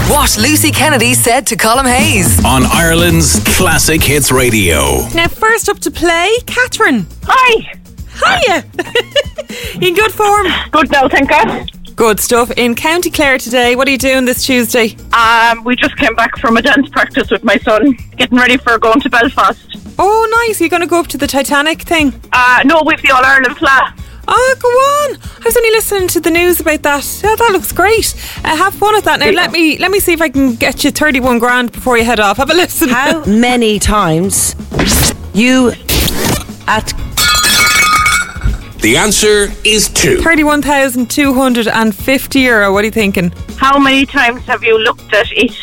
What Lucy Kennedy said to Colm Hayes on Ireland's Classic Hits Radio. Now, first up to play, Catherine. Hi. Hiya. In good form? Good now, thank God. Good stuff. In County Clare today, what are you doing this Tuesday? We just came back from a dance practice with my son, getting ready for going to Belfast. Oh, nice. Are you going to go up to the Titanic thing? No, with the All-Ireland Flat. Oh, go on. I was only listening to the news about that. Yeah, that looks great. Have fun at that. Now, let me see if I can get you 31 grand before you head off. Have a listen. How many times you at... The answer is 2. 31,250 euro. What are you thinking? How many times have you looked at it?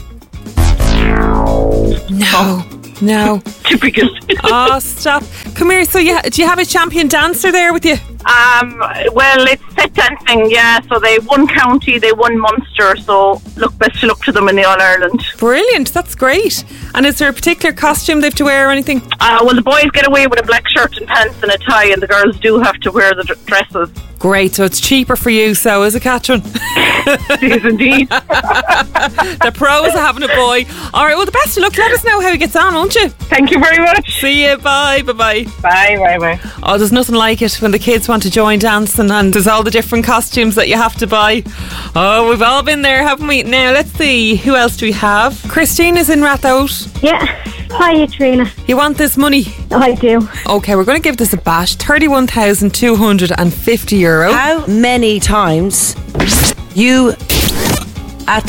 No. Typical. Oh, stop. Come here. So, do you have a champion dancer there with you? Well, it's set dancing, yeah. So they won county, they won Munster. So best of luck to them in the All-Ireland. Brilliant, that's great. And is there a particular costume they have to wear or anything? Well, the boys get away with a black shirt and pants and a tie, and the girls do have to wear the dresses. Great, so it's cheaper for you, so is it, Catherine? It is indeed. The pros are having a boy. All right, well, the best of luck. Let us know how he gets on, won't you? Thank you very much. See you. Bye. Bye. Oh, there's nothing like it when the kids want to join dancing and there's all the different costumes that you have to buy. Oh, we've all been there, haven't we? Now, let's see. Who else do we have? Christine is in Rathout. Yeah. Hi, Trina. You want this money? I do. Okay, we're going to give this a bash. 31,250 euro. How many times you at...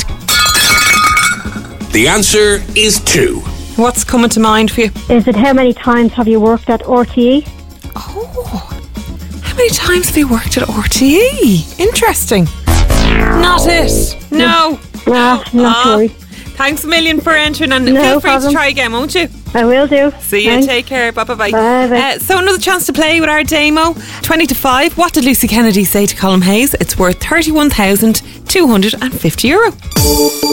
The answer is 2. What's coming to mind for you? Is it how many times have you worked at RTE? Oh, how many times have you worked at RTE? Interesting. Not it. No. Not worry. Thanks a million for entering, and feel free to try again, won't you? I will do. See you. Thanks. Take care. Bye. Bye. So another chance to play with our Damo. 20 to 5. What did Lucy Kennedy say to Colm Hayes? It's worth 31,250 euro.